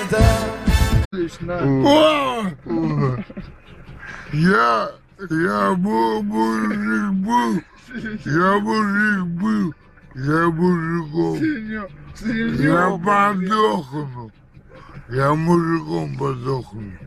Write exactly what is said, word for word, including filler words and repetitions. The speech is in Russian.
Я, я был, мужик был, я мужик был, я мужиком, я подохну, я мужиком подохну.